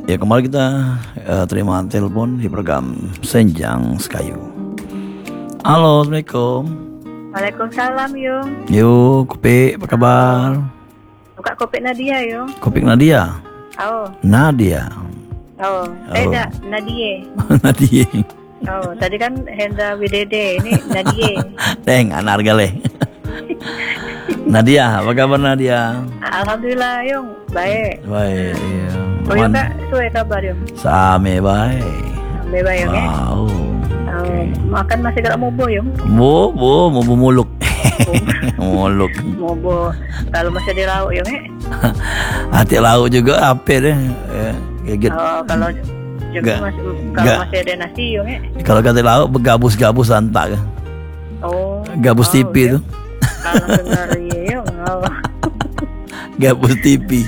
Ya, kembali kita terima telepon di program Senjang Sekayu. Halo, Assalamualaikum. Waalaikumsalam, Yung. Yuk, Kopik, apa kabar? Buka Kopik Nadia, Yung. Kopik Nadia? Oh. Nadia? Oh. Tidak, Nadia. Nadia? Oh, tadi kan Hendra Widede, ini Nadia. Deng, anak harga leh. Nadia, apa kabar Nadia? Alhamdulillah, Yung. Baik. Baik, iya. Oh, Yung, Kak, suwe kabar, Yung. Same baik. Same baik, Yung, Wow. Oh, makan masih gak mobo, Yung. Mobo muluk. Muluk. Mobo. Kalau masih di lauk, Yung, Hati lauk juga apa deh? Kayak Oh, kalau juga masih ada nasi, Yung, Kalau kata lauk bergabus-gabus santak kan? Oh. Gabus tipi ya. tuh. Kalau dengar Yung. Oh. Gabus tipi.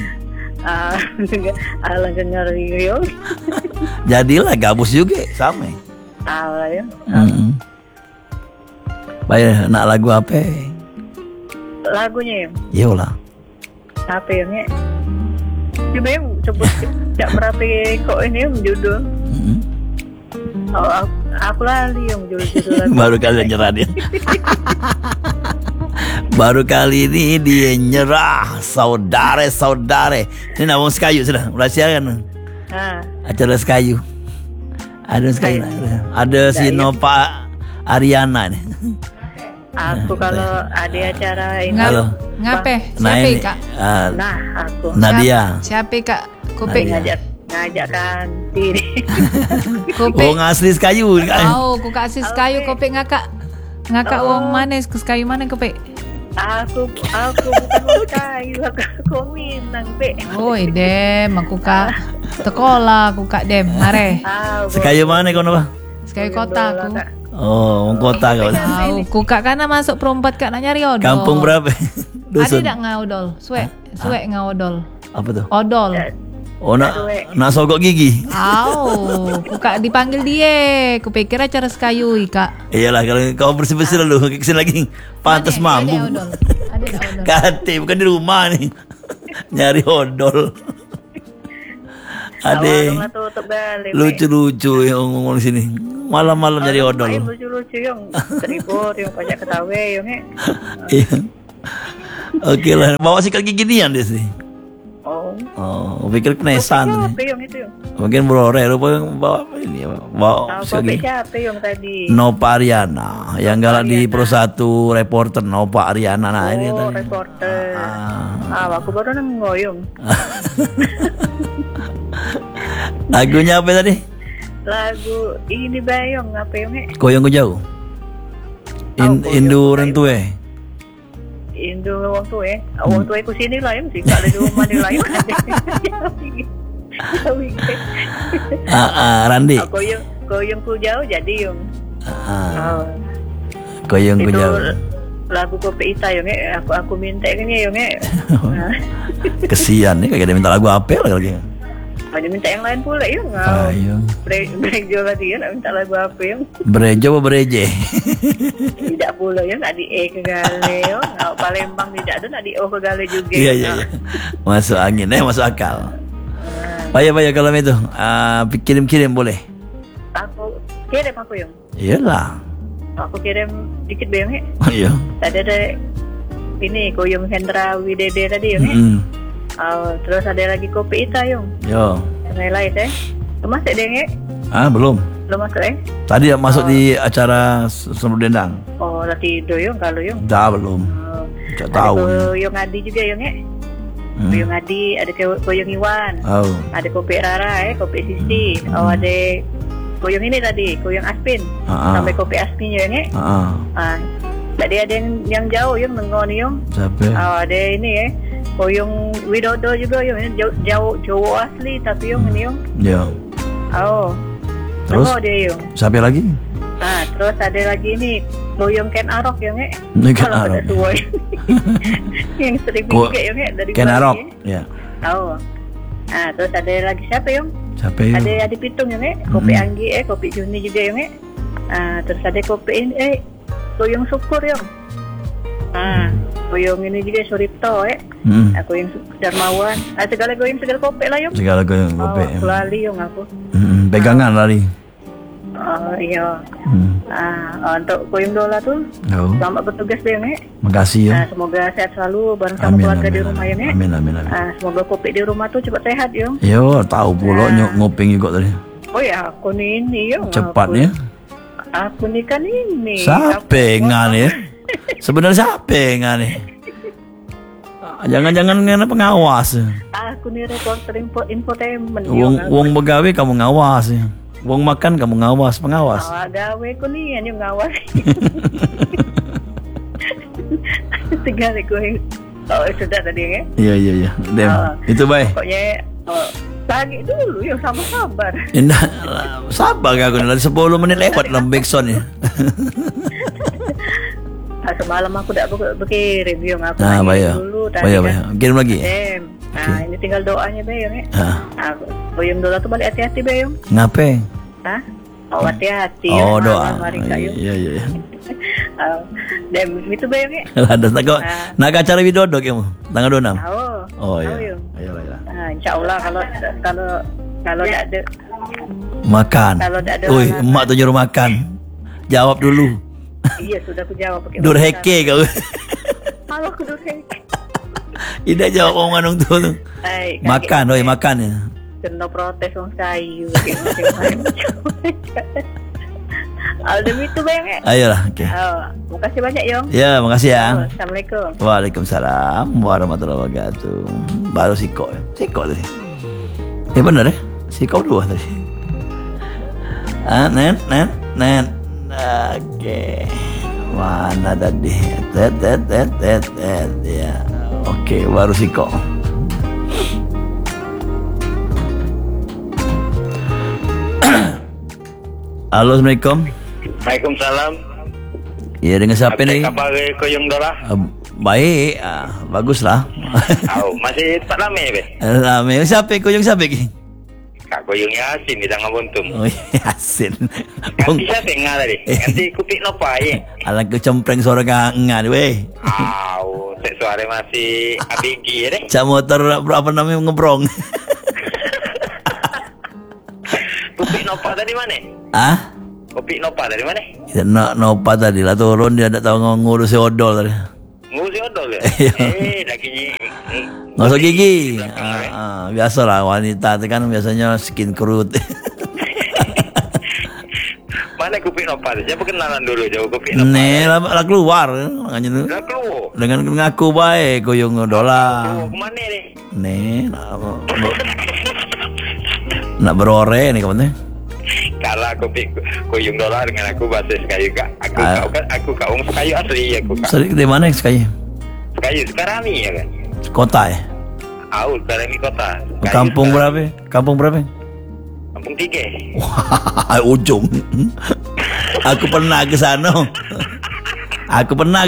Alang dengar Yung. Jadilah gabus juga sama. Alah, Yung. Baik, nak lagu apa? Lagunya, Yung. Yolah. Apa, Yung, Coba Yung sebut tidak berapa kok ini Yung judul. Oh, aku lali Yung judul lagu. Baru kali nyerah dia. Baru kali ini dia nyerah, saudara. Ini nabung Sekayu sudah, mulai kan? Acara Sekayu. Ada Sekayu. Ada si Nova Ariana nih. Aku kalau ada acara ini. Halo. Ngape? Nah, Siapa ini, Kak? Aku. Nadia. Siapa Kak? Kopik. Ngajakkan diri. Kopik. Oh, ngasih Sekayu. Oh, ku kasih Sekayu Kopik ngakak. Ngakak wong mana ke Sekayu mana Kopik? Aku bukan wong Sekayu, aku Minang, Pe. Oh, dem aku Kak. Sekolah aku Kak dem. Mare. Sekayu mana kau Nova? Sekayu kota aku. Oh, wong kota kau. Tahu, ku Kak kana masuk perompat Kak nak nyari odol. Kampung berapa? Ada tak ngaodol? Suwe ngaodol. Apa tuh? Odol. Oh, nak sogok gigi. Ku Kak dipanggil dia. Ku pikir acara Sekayu Kak. Iyalah, kalau kau bersih-bersih lalu kesini lagi pantas mampu. Ada odol. Kate bukan di rumah nih. Nyari odol. Ade lucu-lucu yang ngomong di sini. Malam-malam nyari odol. Lucu-lucu yang terhibur, yang banyak ketawa, yang Iya. Oke lah, bawa sikat gigi nian dia sih. Oh, pikir kenesan. Mungkin berore lupa bawa ini, bawa sikat siapa yang tadi? Nova Ariana, yang galak di Pro 1 reporter Nova Ariana. Nah, ini tadi. Reporter. Aku baru ngoyong. Lagunya apa tadi? Lagu ini Bayong apa yang Koyong jauh. Indu rentue. Indu wong tuwe. Wong tuwe ku sini lah yang sih kalau di rumah di lain. Randi. Koyong ku jauh jadi yung. Koyong ku jauh. Lagu Kopi Ita yung aku minta ini yung Kesian nih kagak ada minta lagu apa lagi. Ada minta yang lain pula yung. Brejo lagi ya minta lagu apa yung. Brejo apa bereje? Tidak pula yung adi kegale yung. Palembang tidak ada adi ke gale juga. Iya. Masuk angin masuk akal. Payah kalau itu kirim boleh. Aku kirim aku yung. Iyalah. Aku kirim dikit Bayong Iya. Tadi ada ini Koyong Hendra Widede tadi yung terus ada lagi Kopi Ita yung. Yo. Yang lain masuk deh belum. Belum masuk Tadi masuk di acara Sumber Dendang. Oh, nanti doyong kalau yung. Dah belum. Cak tahu. Koyong Adi juga yung Koyong Adi, ada Koyong Iwan. Ada Kopi Rara Kopi Sisi. Ada Koyong ini tadi, Koyong Aspin. Sampai Kopi Aspin yung tadi ada yang jauh yung nengon yung. Siapa? Ada ini Koyong Widodo juga yung ini jauh asli tapi yung ini yung. Iya. Terus dia yung. Siapa lagi? Terus ada lagi ini Koyong Ken Arok yung Ken Arok. Yang sering juga yung dari Ken Arok. Ya. Terus ada lagi siapa yung? Siapa yung? Ada Adi Pitung yung Kopi Anggi Kopi Juni juga yung Terus ada Kopi ini Koyong Syukur yung. Koyong ini juga Suripto Koyong Darmawan. Segala koyong segala kopek lah yung. Segala koyong kopek. Lali yung aku. Pegangan lali. Iya. Untuk koyong Dola tuh. Selamat bertugas deh yung. Makasih ya. Semoga sehat selalu bareng sama keluarga di rumah yung. Amin. Semoga kopek di rumah tuh cepat sehat yung. Yo, tahu pula ngopeng juga tadi. Oh ya, aku ini yung. Cepatnya. Aku ni kan ini. Sapengan ya. Sebenarnya sapengan nih. Jangan-jangan ngene pengawas. Aku ni reporter infotainment. Wong begawe kamu ngawas ya. Wong makan kamu ngawas, pengawas. Gawe ku ni yang ngawas. Tinggal gue. Sudah tadi ya. Iya. Itu baik. Pokoknya lagi dulu yang sama sabar. Indah, sabar aku dari 10 menit lewat dalam backsound ya. Semalam aku dah berkirim yang aku dulu. Bayar. Kirim lagi. Ini tinggal doanya Bayong ya. Bayong doa tu balik hati-hati Bayong. Ngapain? Hati-hati. Doa. Iya. Dan itu Bayong ya. Nak acara Widodo kamu tanggal 26. Iya. InsyaAllah kalau tak ada makan. Emak tu nyuruh makan. Jawab dulu. Iya, sudah aku jawab pakai Durheke kau. Kalau aku durheke. Tidak jawab orang tu. Makan, makan ya. Kena protes orang kayu. Demi itu Bayang ya. Ayolah, okey. Makasih banyak Yong. Ya, makasih ya. Assalamualaikum. Waalaikumsalam warahmatullahi wabarakatuh. Baru sikok tadi. Benar ya? Sikok 2 tadi. Nen. Okey. Mana tadi? Ya. Okey, baru sikok. Halo, Assalamualaikum. Waalaikumsalam. Ya, dengan siapa ni? Apa khabar Koyong Dola? Baik, baguslah. Masih tak lama be? Lama. Siapa Koyong siapa ki? Kak Koyong Yasin di Tangan Buntung. Oh, Yasin. Nanti siapa dengar tadi? Nanti kupik nopa ye. Alang ke cempreng suara kangan weh. Set suara masih abigi deh. Cak motor apa namanya ngebrong. Kupik nopa tadi mana? Kopi nopa dari mana? Nopa tadi lah turun dia tak tahu ngurus odol tadi. Ngurus odol ya? Lagi ngosok gigi. Biasalah wanita itu kan biasanya skin kerut. Mana kopi nopa? Siapa kenalan dulu jauh kopi nopa? Lah keluar makanya tu. Lah keluar. Dengan ngaku baik Koyong Dola. Kemana ni? Nak berore ni kamu teh. Kalau Koyong Dola dengan aku bahasa Sekayu kak. Aku kak orang Sekayu asli aku kak. Asli di mana Sekayu? Sekayu Sekarami ya kan? Kota ya? Sekarami kota. Kampung berapa? Kampung 3. Wah, ujung. Aku pernah ke sana. Aku pernah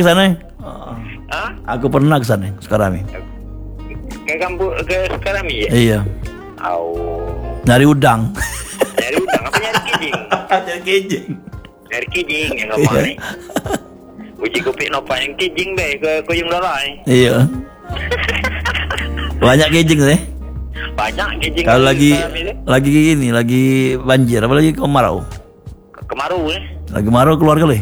ke sana. Sekarami. Ke kampung ke Sekarami ya? Iya. Nyari udang. Nyari udang apa nyari kijing? Nyari kijing yang ngomong ni. Uji kopi nopa yang kijing be ke Koyong Dola ni. Iya. Banyak kijing tu Banyak kijing. Kalau lagi ini lagi banjir apa lagi kemarau? Kemarau Lagi kemarau keluar kali.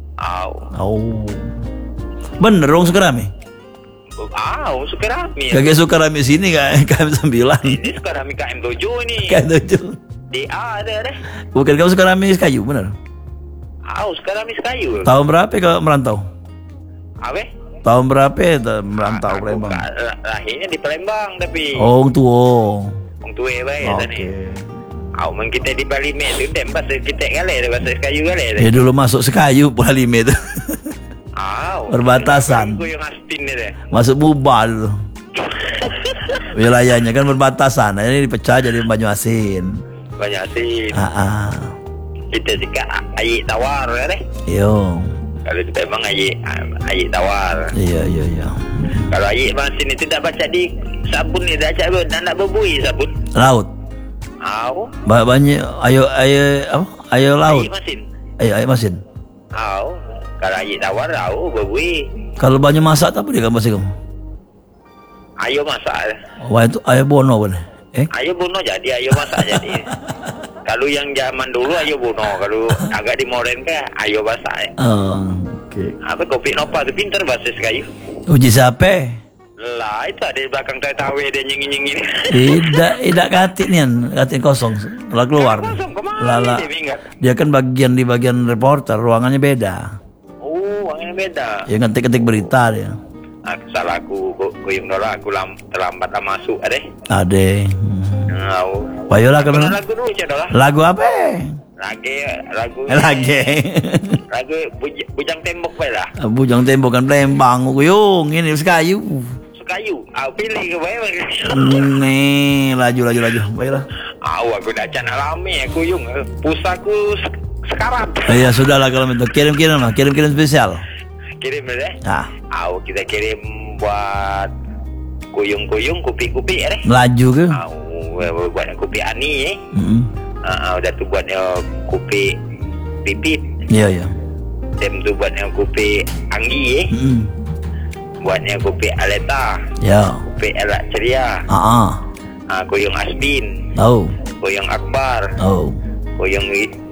Bener dong Sukarami. Sukarami. Kagak Sukarami sini KM9. Ini Sukarami KM7 ni. KM7. DA ada deh. Bukan kamu Sukarami Sekayu benar? Sukarami Sekayu. Tahun berapa kau merantau? Apa? Tahun berapa merantau Palembang? Lahirnya di Palembang tapi. Orang tua baik tadi. Mungkin kita di Palime tu tembak kita kali bahasa Sekayu kali. Dulu masuk Sekayu Palime tu. Perbatasan. Masuk Mubal dulu. Wilayahnya kan perbatasan. Ini dipecah jadi Banyuasin. Kita juga air tawar deh. Yo. Kalau kita memang air tawar. Iya. Kalau air masin itu tak baca di sabun ni dah cak nak berbui sabun. Laut. Banyak air laut. Air masin. Air masin. Kalau air tawar berbui. Kalau banyak masak apa dia bahasa kamu? Ayo masak. Wah itu ayo bono kan? Ayo bono jadi ayo masak jadi. Kalau yang zaman dulu ayo bono, kalau agak dimoren ke ayo masak. Oke. Apa kopi Nova itu pintar bahasa kayu. Uji siapa? Lah itu ada di belakang tawe dia nyingin. Tidak katik nih, katik kosong. Lah keluar. Lala. Dia kan di bagian reporter, ruangannya beda. Oh, ruangannya beda. Ya ketik berita dia. Salah aku kuyung dola aku terlambat masuk Ade. Bayolah kalau lagu dulu dola. Lagu apa? Lagu Bujang Tembok bae lah. Bujang Tembok kan Palembang kuyung ini Sekayu. Pilih ke bae. Nih, laju. Baiklah. Aku dah can alami kuyung. Pusaku sekarat. Iya, sudahlah kalau itu. Kirim spesial. Kirim deh. Kita kirim buat kuyung-kuyung kupi-kupi Melaju ke? Buat kupi Ani udah tuh buatnya kupi Pipit. Iya. Dem tuh buatnya kupi Anggi buatnya kupi Aleta. Ya. Kupi Elak Ceria. Kuyung Asbin. Kuyung Akbar. Kuyung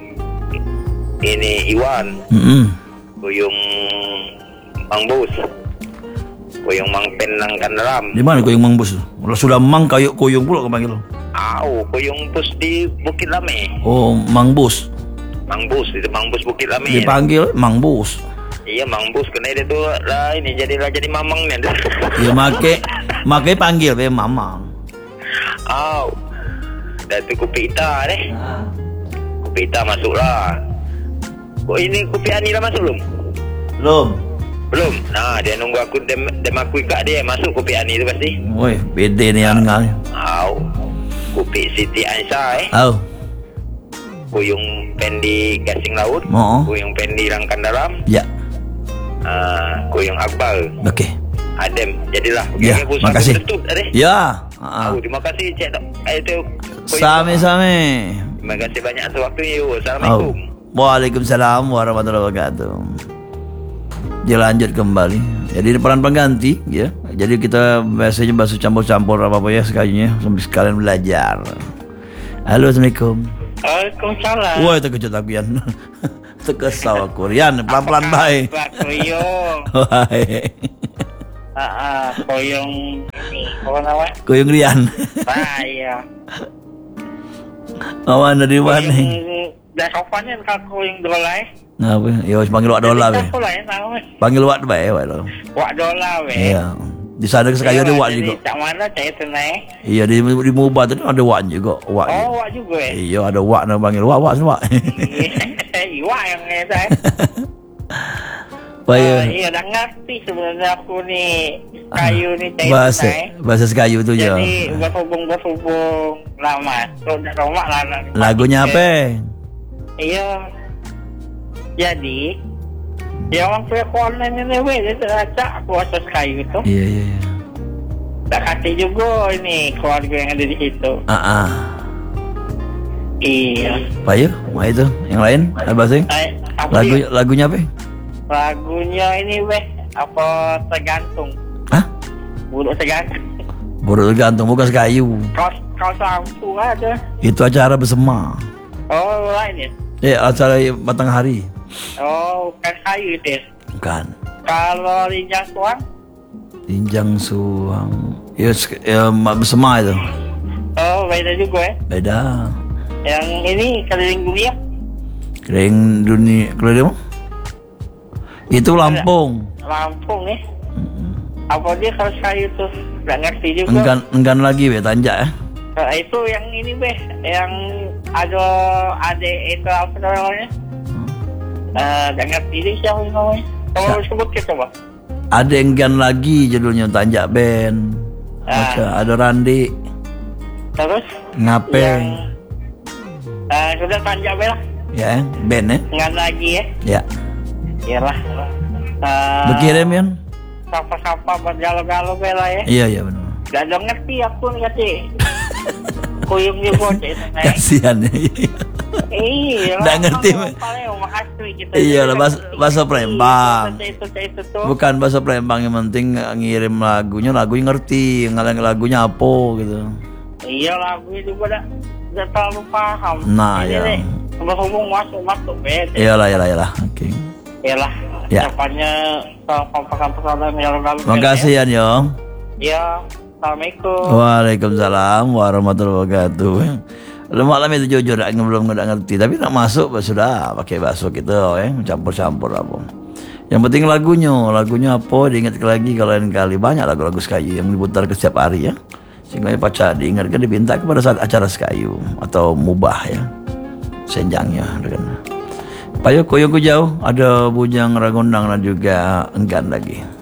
ini Iwan. Kuyung Mang Bus. Kuyung Mang Penang Kandaram. Di mana kuyung Mang Bus? Sudah Mang kuyung pula kepanggil. Kuyung Bus di Bukit Lame. Oh, Mang Bus. Itu Mang Bus Bukit Lame. Dipanggil Mang Bus. Iya, Mang Bus kena dia tuh lah ini jadi mamang nih. Iya, make panggil be mamang. Dan tu Kupi Ita Kupi Ita masuklah. Kok ini Kupi Ani lah masuk belum? Nah, dia nunggu aku dem aku ikat dia masuk Kupi Ani tu pasti. Woi, beda ni angal. Kupi Siti Aisyah Kuyung Pendi Gasing Laut. Kuyung Pendi Langkan Dalam. Ya. Kuyung Akbar. Okey. Adem, jadilah. Ya, terima kasih. Ya. Terima kasih Cik Dok. Itu Sami-sami. Terima kasih banyak atas waktunya. Assalamualaikum. Waalaikumsalam warahmatullahi wabarakatuh. Dia lanjut kembali. Jadi peran pengganti ya. Jadi kita biasanya bahasa campur-campur apa-apa ya sekalinya sambil sekalian belajar. Halo, Assalamualaikum. Waalaikumsalam. Wah, terkejut aku Yan. Terkesal aku. Yan, pelan-pelan baik. Kuyung. Baik. Kuyung ini, apa namanya? Kuyung Rian. Iya. Awan dari mana? Dah sopannya kalau kuyung dola Ngapa? Ya wis panggil wak dola be. Panggil wak be, wak dola be. Iya. Di sana ke Sekayu ada wak juga. Cak mana cak itu naik? Iya di Mubah tu ada wak juga. Wak. Oh, wak juga ya? Iya ada wak nak panggil wak semua. Wak yang ngetai. Iya dah ngerti sebenarnya aku ni Sekayu ni cak itu naik. Bahasa Sekayu tu je. Jadi berhubung lama. Sudah lama lah. Lagunya apa? Iya. Jadi yang orang punya online ini dia teracak kuasa Sekayu tu. Iya. Tak kata juga ini keluarga yang ada di situ. Iya. Payu, mana itu? Yang lain? Ada bahasa? Lagunya apa? Lagunya ini apa tergantung. Buruk tergantung bukan Sekayu. Kau sampu ada. Itu acara bersama. Oh, lain ya? Acara Matahari. Oh, bukan Sekayu itu. Bukan. Kalau Linjang Suang? Linjang Suang. Ya bersama itu. Oh, beda juga ya? Beda. Yang ini keliling dunia? Keliling apa? Itu Lampung. Lampung ya? Apa dia kalau Sekayu tuh? Gak ngerti juga. Enggan lagi tanjak ya? Itu yang ini yang ada itu apa namanya? Gak ngerti deh siapa namanya. Kamu sebut kita coba. Ada enggan lagi judulnya tanjak band. Ada Randi. Terus? Ngapeng. Sudah tanjak band lah. Ya, band ya? Enggan lagi ya? Ya. Iyalah. Berkirim ya? Sapa-sapa buat galau-galau bela ya? Iya benar. Gak ada ngerti aku nih kati. Kuyung juga cek. Kasihan ya. Iya. Nggak ngerti. Iya lah, bahasa Palembang. Bukan bahasa Palembang, yang penting ngirim lagunya ngerti, lagunya apa gitu. Iya, lagunya juga nggak terlalu paham. Nah ya. Ngomong masuk bed. Iyalah. Oke. Iyalah. Ya. Ucapannya persoalan yang lalu. Makasih ya, Nyong. Ya. Assalamualaikum. Waalaikumsalam warahmatullahi wabarakatuh. Malam itu jujur belum ngerti, tapi nak masuk sudah pakai bakso gitu, campur-campur apa. Yang penting lagunya apa diingat lagi kalau lain kali. Banyak lagu-lagu Sekayu yang diputar ke setiap hari ya. Sehingga pacar diingatkan dipinta pada saat acara Sekayu atau mubah ya. Senjangnya dengan Payo koyong ku jauh, ada bujang ragondang dan juga enggan lagi.